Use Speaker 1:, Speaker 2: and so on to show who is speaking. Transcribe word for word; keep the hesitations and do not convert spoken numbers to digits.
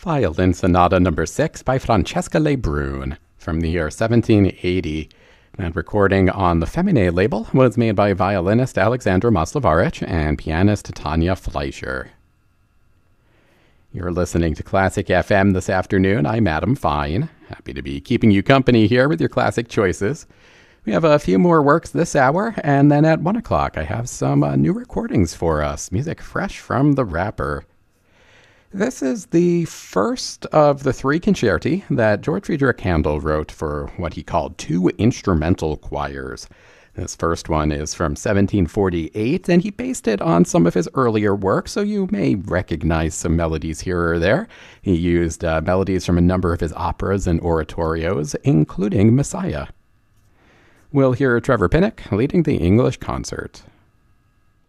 Speaker 1: Violin Sonata Number six by Francesca Lebrun from the year seventeen eighty. That recording on the Femine label was made by violinist Alexandra Maslovarich and pianist Tanya Fleischer. You're listening to Classic F M this afternoon. I'm Adam Fine. Happy to be keeping you company here with your classic choices. We have a few more works this hour, and then at one o'clock I have some uh, new recordings for us. Music fresh from the rapper. This is the first of the three concerti that George Friedrich Handel wrote for what he called two instrumental choirs. This first one is from seventeen forty-eight, and he based it on some of his earlier work, so you may recognize some melodies here or there. He used uh, melodies from a number of his operas and oratorios, including Messiah. We'll hear Trevor Pinnock leading the English concert.